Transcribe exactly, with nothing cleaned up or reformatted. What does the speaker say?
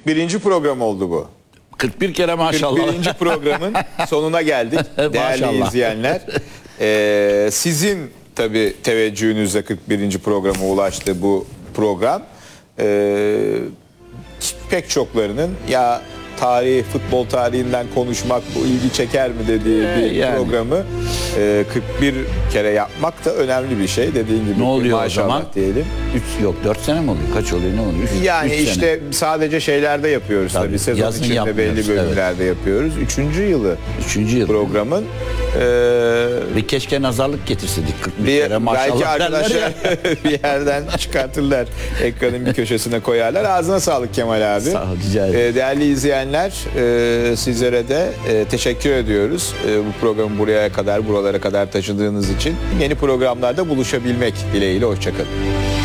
kırk birinci program oldu bu. kırk bir kere maşallah. kırk birinci programın sonuna geldik değerli Maşallah. izleyenler. Ee, sizin tabii teveccühünüzle kırk birinci programa ulaştı bu program. Ee, pek çoklarının ya tarihi, futbol tarihinden konuşmak bu ilgi çeker mi dediği bir yani. programı e, kırk bir kere yapmak da önemli bir şey. Dediğin gibi Ne oluyor o maşallah zaman? diyelim. üç yok dört sene mi oluyor? Kaç oluyor? Ne oluyor? Üç, Yani üç işte sene. sadece şeylerde yapıyoruz tabii. Tabii, Sezon yazın içinde yapmıyoruz, belli bölümlerde yapıyoruz. Üçüncü yılı Üçüncü yıl. programın. Ee, Bir keşke nazarlık getirseydik kırk bir bir, kere maşallah belki derler arkadaşlar ya. bir yerden çıkartırlar. Ekranın bir köşesine koyarlar. Ağzına sağlık Kemal abi. Sağ ol, rica ederim. Ee, değerli izleyenler, e, sizlere de e, teşekkür ediyoruz. E, bu programı buraya kadar, buralara kadar taşıdığınız için. Yeni programlarda buluşabilmek dileğiyle. Hoşçakalın.